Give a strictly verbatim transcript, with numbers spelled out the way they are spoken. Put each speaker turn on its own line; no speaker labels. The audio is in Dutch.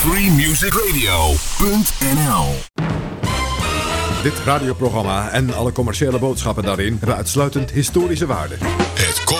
free music radio punt n l.
Dit radioprogramma en alle commerciële boodschappen daarin hebben uitsluitend historische waarde.
Het